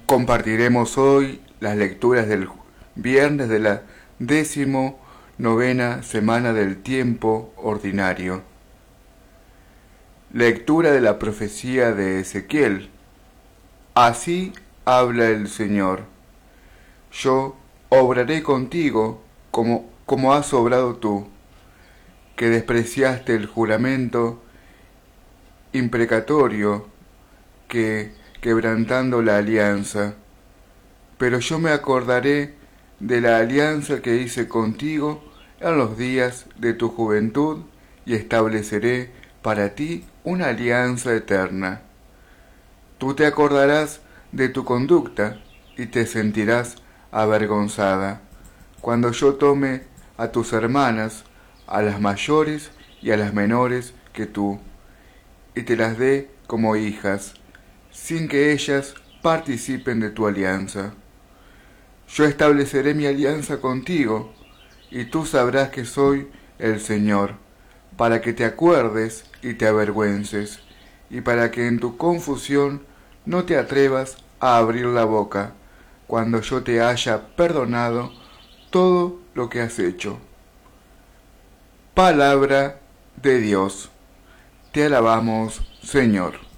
Compartiremos hoy las lecturas del viernes de la 19ª semana del tiempo ordinario. Lectura de la profecía de Ezequiel. Así habla el Señor. Yo obraré contigo como has obrado tú, que despreciaste el juramento imprecatorio, que quebrantando la alianza. Pero yo me acordaré de la alianza que hice contigo en los días de tu juventud y estableceré para ti una alianza eterna. Tú te acordarás de tu conducta y te sentirás avergonzada cuando yo tome a tus hermanas, a las mayores y a las menores que tú, y te las dé como hijas, sin que ellas participen de tu alianza. Yo estableceré mi alianza contigo, y tú sabrás que soy el Señor, para que te acuerdes y te avergüences, y para que en tu confusión no te atrevas a abrir la boca, cuando yo te haya perdonado todo lo que has hecho. Palabra de Dios. Te alabamos, Señor.